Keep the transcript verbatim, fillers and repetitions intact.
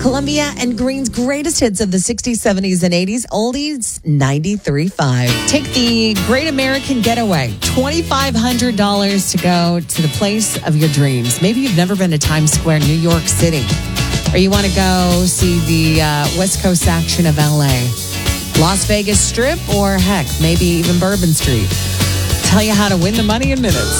Columbia and Green's greatest hits of the sixties, seventies, and eighties. Oldies ninety-three point five. Take the Great American Getaway. twenty-five hundred dollars to go to the place of your dreams. Maybe you've never been to Times Square, New York City, or you want to go see the uh, West Coast section of L A, Las Vegas Strip, or heck, maybe even Bourbon Street. Tell you how to win the money in minutes.